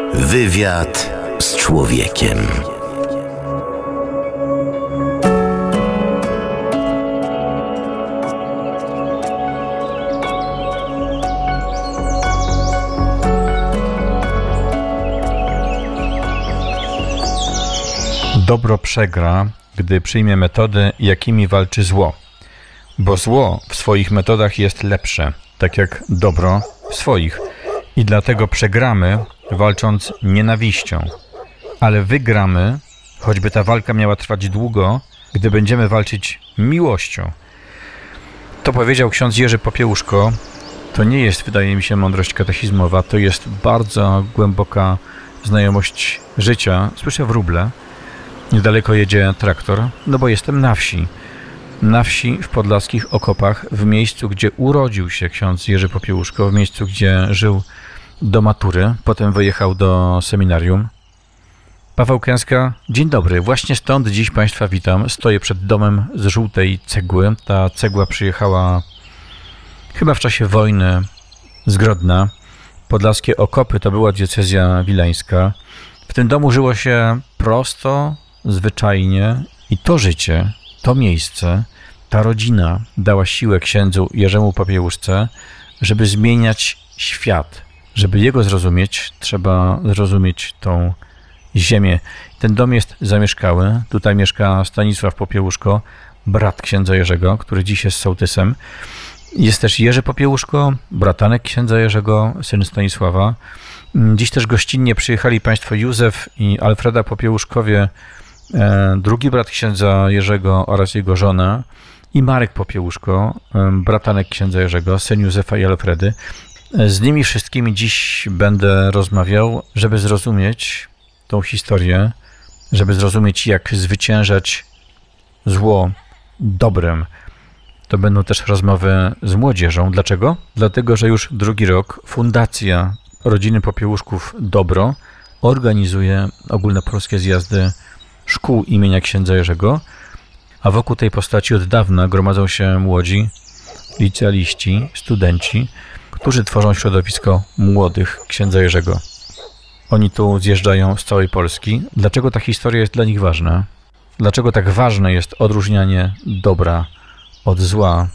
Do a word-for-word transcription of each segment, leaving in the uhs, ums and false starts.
Wywiad z człowiekiem. Dobro przegra, gdy przyjmie metody, jakimi walczy zło. Bo zło w swoich metodach jest lepsze, tak jak dobro w swoich. I dlatego przegramy, walcząc nienawiścią. Ale wygramy, choćby ta walka miała trwać długo, gdy będziemy walczyć miłością. To powiedział ksiądz Jerzy Popiełuszko. To nie jest, wydaje mi się, mądrość katechizmowa. To jest bardzo głęboka znajomość życia. Słyszę wróble. Niedaleko jedzie traktor, no bo jestem na wsi. Na wsi w podlaskich okopach, w miejscu, gdzie urodził się ksiądz Jerzy Popiełuszko, w miejscu, gdzie żył do matury, potem wyjechał do seminarium. Paweł Kęska, dzień dobry. Właśnie stąd dziś Państwa witam. Stoję przed domem z żółtej cegły. Ta cegła przyjechała chyba w czasie wojny z Grodna. Podlaskie okopy to była diecezja wileńska. W tym domu żyło się prosto, zwyczajnie i to życie, to miejsce, ta rodzina dała siłę księdzu Jerzemu Popiełuszce, żeby zmieniać świat. Żeby jego zrozumieć, trzeba zrozumieć tą ziemię. Ten dom jest zamieszkały. Tutaj mieszka Stanisław Popiełuszko, brat księdza Jerzego, który dziś jest sołtysem. Jest też Jerzy Popiełuszko, bratanek księdza Jerzego, syn Stanisława. Dziś też gościnnie przyjechali państwo Józef i Alfreda Popiełuszkowie, drugi brat księdza Jerzego oraz jego żona, i Marek Popiełuszko, bratanek księdza Jerzego, syn Józefa i Alfredy. Z nimi wszystkimi dziś będę rozmawiał, żeby zrozumieć tą historię, żeby zrozumieć, jak zwyciężać zło dobrem. To będą też rozmowy z młodzieżą. Dlaczego? Dlatego, że już drugi rok Fundacja Rodziny Popiełuszków Dobro organizuje ogólnopolskie zjazdy szkół imienia księdza Jerzego, a wokół tej postaci od dawna gromadzą się młodzi, licealiści, studenci, którzy tworzą środowisko młodych księdza Jerzego. Oni tu zjeżdżają z całej Polski. Dlaczego ta historia jest dla nich ważna? Dlaczego tak ważne jest odróżnianie dobra od zła?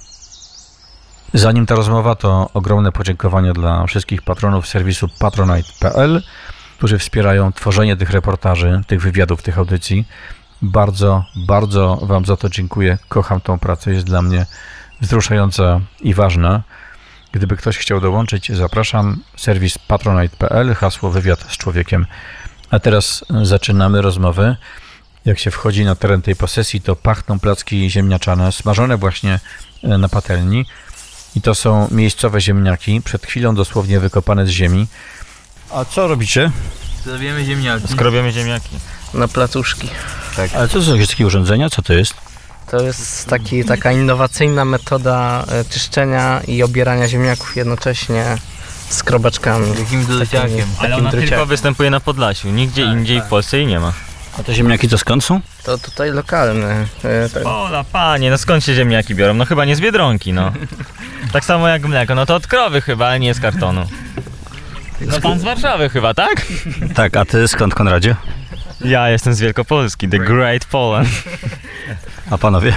Zanim ta rozmowa, to ogromne podziękowania dla wszystkich patronów serwisu patronite kropka p l, którzy wspierają tworzenie tych reportaży, tych wywiadów, tych audycji. Bardzo, bardzo Wam za to dziękuję. Kocham tą pracę, jest dla mnie wzruszająca i ważna. Gdyby ktoś chciał dołączyć, zapraszam. Serwis patronite kropka p l, hasło wywiad z człowiekiem. A teraz zaczynamy rozmowę. Jak się wchodzi na teren tej posesji, to pachną placki ziemniaczane, smażone właśnie na patelni. I to są miejscowe ziemniaki, przed chwilą dosłownie wykopane z ziemi. A co robicie? Skrobiemy ziemniaki. Skrobiemy ziemniaki. Na placuszki. Tak. Ale co to są jakieś takie urządzenia? Co to jest? To jest taki, taka innowacyjna metoda czyszczenia i obierania ziemniaków jednocześnie skrobaczkami. Takim druciakiem. Ale ona druciakiem. Tylko występuje na Podlasiu. Nigdzie tak, indziej tak. w Polsce jej nie ma. A te ziemniaki to skąd są? To tutaj lokalne. Tak. Ola, panie, no skąd się ziemniaki biorą? No chyba nie z Biedronki, no. Tak samo jak mleko, no to od krowy chyba, ale nie z kartonu. No pan z Warszawy chyba, tak? Tak, a ty skąd, Konradzie? Ja jestem z Wielkopolski, the Great Poland. A panowie?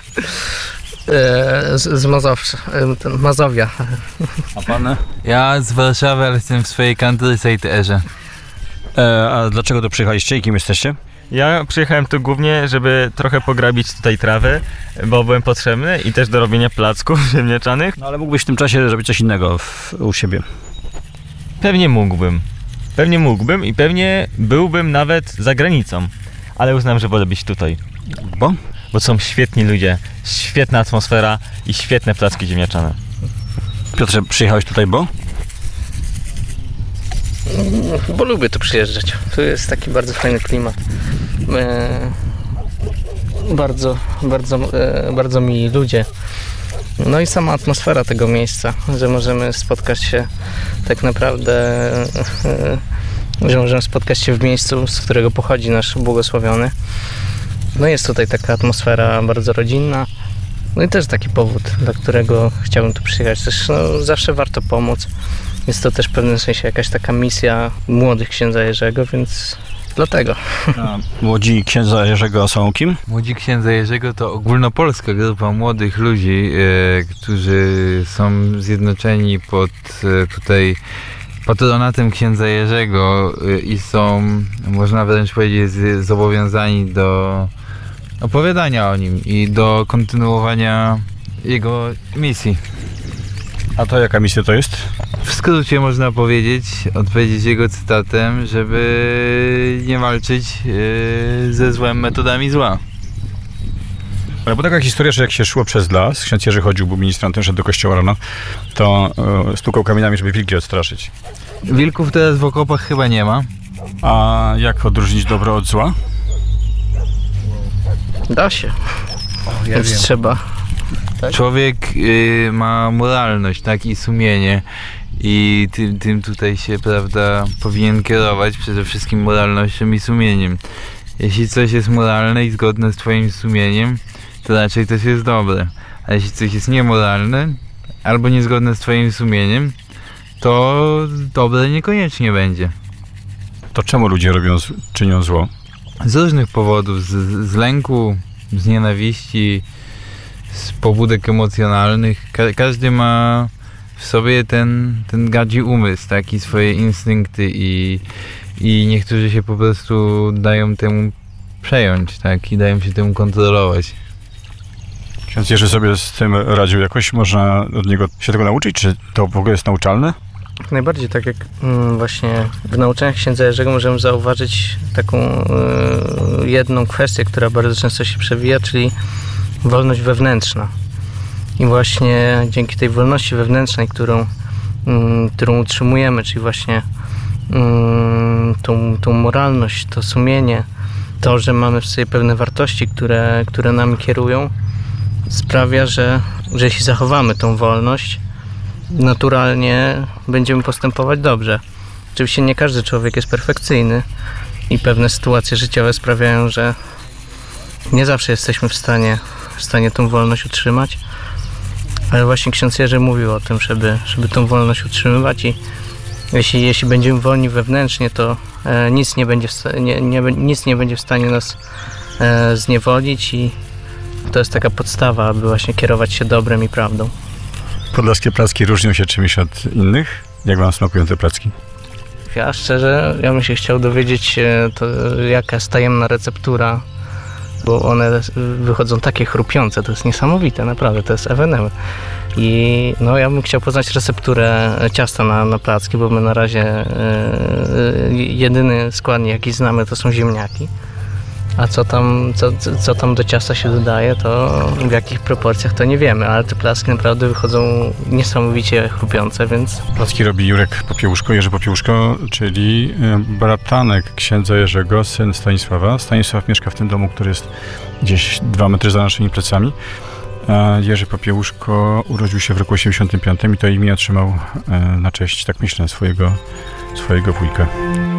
E, z, z Mazowsza, ten Mazowia. A pan? Ja z Warszawy, ale jestem w swojej country erze. E, a dlaczego tu przyjechaliście i kim jesteście? Ja przyjechałem tu głównie, żeby trochę pograbić tutaj trawy, bo byłem potrzebny i też do robienia placków ziemniaczanych. No ale mógłbyś w tym czasie zrobić coś innego w, u siebie. Pewnie mógłbym. Pewnie mógłbym i pewnie byłbym nawet za granicą. Ale uznam, że wolę być tutaj. Bo? Bo są świetni ludzie, świetna atmosfera i świetne placki ziemniaczane. Piotrze, przyjechałeś tutaj, bo? Bo lubię tu przyjeżdżać. Tu jest taki bardzo fajny klimat. E, bardzo, bardzo, e, bardzo mili ludzie. No i sama atmosfera tego miejsca, że możemy spotkać się tak naprawdę, e, że możemy spotkać się w miejscu, z którego pochodzi nasz błogosławiony. No jest tutaj taka atmosfera bardzo rodzinna. No i też taki powód, dla którego chciałbym tu przyjechać. Też no, zawsze warto pomóc. jest to też w pewnym sensie jakaś taka misja młodych księdza Jerzego, więc dlatego. A młodzi księdza Jerzego są kim? Młodzi księdza Jerzego to ogólnopolska grupa młodych ludzi, e, którzy są zjednoczeni pod e, tutaj patronatem księdza Jerzego e, i są, można wręcz powiedzieć, z- zobowiązani do opowiadania o nim i do kontynuowania jego misji. A to jaka misja to jest? W skrócie można powiedzieć, odpowiedzieć jego cytatem, żeby nie walczyć e, ze złem metodami zła. Ale bo taka historia, że jak się szło przez las, ksiądz Jerzy chodził, był ministrantem, szedł do kościoła rano, to e, stukał kamieniami, żeby wilki odstraszyć. Wilków teraz w okopach chyba nie ma. A jak odróżnić dobro od zła? Da się. Więc trzeba. Człowiek y, ma moralność, tak, i sumienie. I tym, tym tutaj się, prawda, powinien kierować przede wszystkim moralnością i sumieniem. Jeśli coś jest moralne i zgodne z twoim sumieniem, to raczej coś jest dobre. A jeśli coś jest niemoralne albo niezgodne z twoim sumieniem, to dobre niekoniecznie będzie. To czemu ludzie robią, z- czynią zło? Z różnych powodów, z, z lęku, z nienawiści, z pobudek emocjonalnych. Ka- każdy ma w sobie ten, ten gadzi umysł, tak, i swoje instynkty i, i niektórzy się po prostu dają temu przejąć, tak, i dają się temu kontrolować. Ksiądz Jerzy sobie z tym radził jakoś? Można od niego się tego nauczyć? Czy to w ogóle jest nauczalne? Jak najbardziej, tak jak mm, właśnie w nauczaniach księdza Jerzego możemy zauważyć taką y, jedną kwestię, która bardzo często się przewija, czyli wolność wewnętrzna. I właśnie dzięki tej wolności wewnętrznej, którą, mm, którą utrzymujemy, czyli właśnie mm, tą, tą moralność, to sumienie, to, że mamy w sobie pewne wartości, które, które nami kierują, sprawia, że, że jeśli zachowamy tą wolność, naturalnie będziemy postępować dobrze. Oczywiście nie każdy człowiek jest perfekcyjny i pewne sytuacje życiowe sprawiają, że nie zawsze jesteśmy w stanie, w stanie tą wolność utrzymać, ale właśnie ksiądz Jerzy mówił o tym, żeby, żeby tą wolność utrzymywać i jeśli, jeśli będziemy wolni wewnętrznie, to e, nic, nie będzie w, sta- nie, nie, nic nie będzie w stanie nas e, zniewolić i to jest taka podstawa, aby właśnie kierować się dobrem i prawdą. Podlaskie placki różnią się czymś od innych? Jak wam smakują te placki? Ja szczerze, ja bym się chciał dowiedzieć, e, to, jaka jest tajemna receptura, bo one e, wychodzą takie chrupiące, to jest niesamowite, naprawdę, to jest ewenement. I no, ja bym chciał poznać recepturę ciasta na, na placki, bo my na razie e, e, jedyny składnik, jaki znamy, to są ziemniaki. A co tam, co, co- co tam do ciasta się dodaje, to w jakich proporcjach, to nie wiemy, ale te placki naprawdę wychodzą niesamowicie chrupiące, więc Placki robi Jurek Popiełuszko, Jerzy Popiełuszko, czyli e, bratanek księdza Jerzego, syn Stanisława. Stanisław mieszka w tym domu, który jest gdzieś dwa metry za naszymi plecami. A Jerzy Popiełuszko urodził się w roku osiemdziesiątym piątym i to imię otrzymał e, na cześć, tak myślę, swojego, swojego wujka.